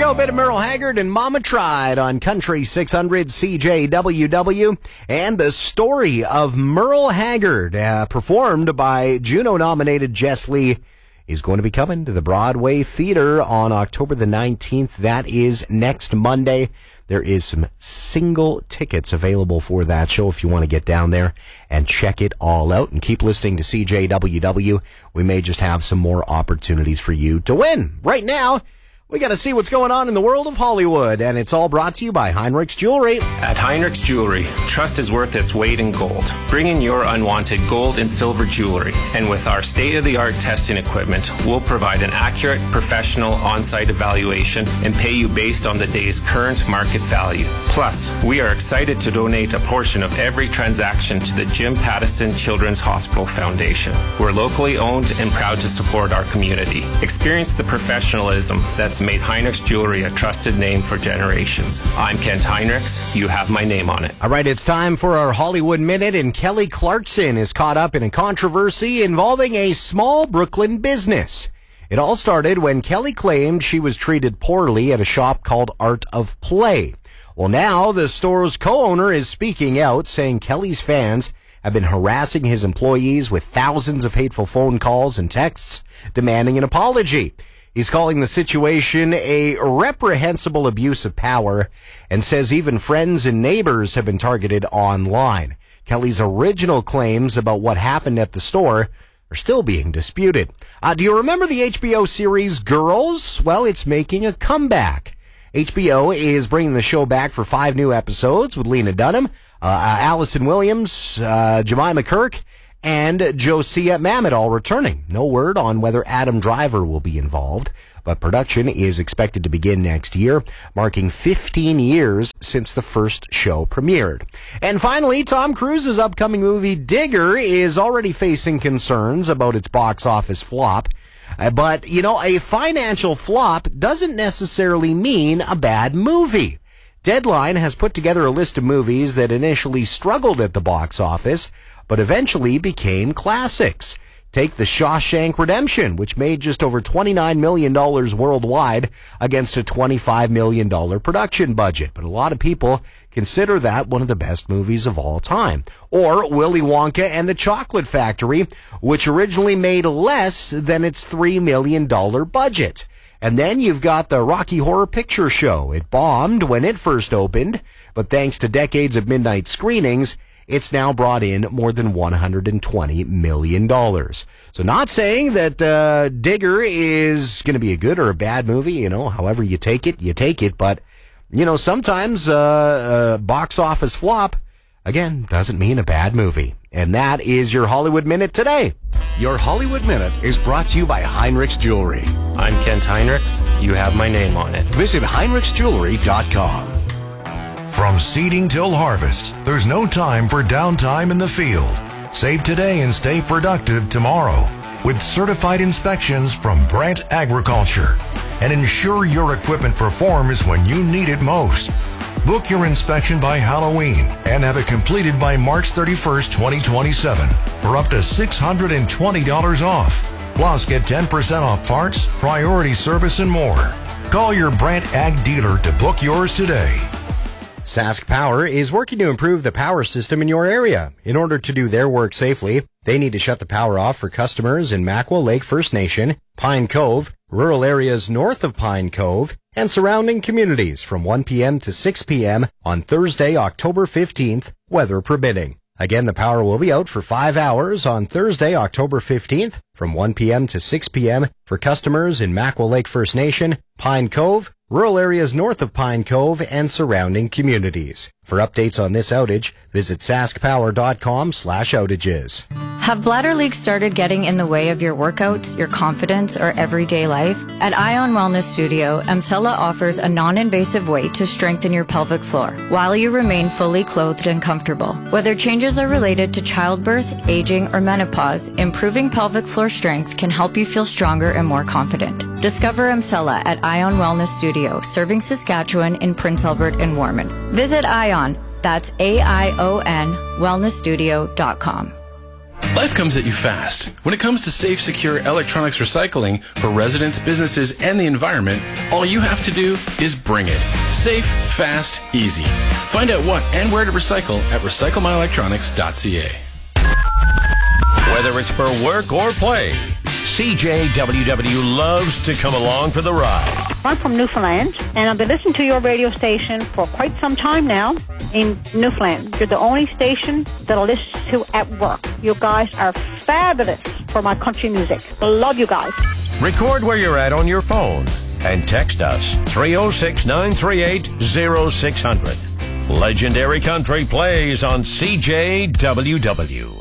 go, bit of Merle Haggard and Mama Tried on Country 600 CJWW. And the story of Merle Haggard, performed by Juno-nominated Jess Lee, is going to be coming to the Broadway Theater on October the 19th. That is next Monday. There is some single tickets available for that show if you want to get down there and check it all out. And keep listening to CJWW. We may just have some more opportunities for you to win. Right now, we got to see what's going on in the world of Hollywood, and it's all brought to you by Heinrich's Jewelry. At Heinrich's Jewelry, trust is worth its weight in gold. Bring in your unwanted gold and silver jewelry, and with our state-of-the-art testing equipment, we'll provide an accurate, professional, on-site evaluation and pay you based on the day's current market value. Plus, we are excited to donate a portion of every transaction to the Jim Pattison Children's Hospital Foundation. We're locally owned and proud to support our community. Experience the professionalism that's made Heinrich's Jewelry a trusted name for generations. I'm Kent Heinrichs. You have my name on it. All right, it's time for our Hollywood Minute, and Kelly Clarkson is caught up in a controversy involving a small Brooklyn business. It all started when Kelly claimed she was treated poorly at a shop called Art of Play. Well, now the store's co-owner is speaking out, saying Kelly's fans have been harassing his employees with thousands of hateful phone calls and texts demanding an apology. He's calling the situation a reprehensible abuse of power and says even friends and neighbors have been targeted online. Kelly's original claims about what happened at the store are still being disputed. Do you remember the HBO series Girls? Well, it's making a comeback. HBO is bringing the show back for 5 new episodes with Lena Dunham, Allison Williams, Jemima Kirk, and Josiah Mamet all returning. No word on whether Adam Driver will be involved, but production is expected to begin next year, marking 15 years since the first show premiered. And finally, Tom Cruise's upcoming movie Digger is already facing concerns about its box office flop. But, you know, a financial flop doesn't necessarily mean a bad movie. Deadline has put together a list of movies that initially struggled at the box office, but eventually became classics. Take The Shawshank Redemption, which made just over $29 million worldwide against a $25 million production budget. But a lot of people consider that one of the best movies of all time. Or Willy Wonka and the Chocolate Factory, which originally made less than its $3 million budget. And then you've got the Rocky Horror Picture Show. It bombed when it first opened, but thanks to decades of midnight screenings, it's now brought in more than $120 million. So not saying that Digger is going to be a good or a bad movie, you know, however you take it. But, you know, sometimes a box office flop, again, doesn't mean a bad movie. And that is your Hollywood Minute today. Your Hollywood Minute is brought to you by Heinrich's Jewelry. I'm Kent Heinrichs. You have my name on it. Visit HeinrichsJewelry.com. From seeding till harvest, there's no time for downtime in the field. Save today and stay productive tomorrow with certified inspections from Brandt Agriculture. And ensure your equipment performs when you need it most. Book your inspection by Halloween and have it completed by March 31st, 2027 for up to $620 off. Plus, get 10% off parts, priority service, and more. Call your Brandt Ag dealer to book yours today. Sask Power is working to improve the power system in your area. In order to do their work safely, they need to shut the power off for customers in Mackwell Lake First Nation, Pine Cove, rural areas north of Pine Cove, and surrounding communities from 1 p.m. to 6 p.m. on Thursday, October 15th, weather permitting. Again, the power will be out for 5 hours on Thursday, October 15th, from 1 p.m. to 6 p.m. for customers in Mackwell Lake First Nation, Pine Cove, rural areas north of Pine Cove, and surrounding communities. For updates on this outage, visit saskpower.com/outages. Have bladder leaks started getting in the way of your workouts, your confidence, or everyday life? At Ion Wellness Studio, Emsella offers a non-invasive way to strengthen your pelvic floor while you remain fully clothed and comfortable. Whether changes are related to childbirth, aging, or menopause, improving pelvic floor strength can help you feel stronger and more confident. Discover Emsella at Ion Wellness Studio, serving Saskatchewan in Prince Albert and Warman. Visit Ion, that's AION, wellnessstudio.com. Life comes at you fast. When it comes to safe, secure electronics recycling for residents, businesses, and the environment, all you have to do is bring it. Safe, fast, easy. Find out what and where to recycle at recyclemyelectronics.ca. Whether it's for work or play, CJWW loves to come along for the ride. I'm from Newfoundland, and I've been listening to your radio station for quite some time now in Newfoundland. You're the only station that I listen to at work. You guys are fabulous for my country music. I love you guys. Record where you're at on your phone and text us 306-938-0600. Legendary Country plays on CJWW.